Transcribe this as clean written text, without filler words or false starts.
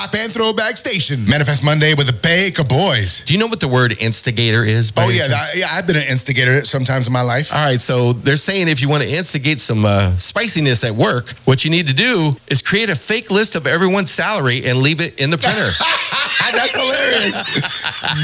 and Throwback Station. Manifest Monday with the Baker Boys. Do you know what the word instigator is? Oh, yeah. I've been an instigator sometimes in my life. All right, so they're saying if you want to instigate some spiciness at work, what you need to do is create a fake list of everyone's salary and leave it in the printer. That's hilarious.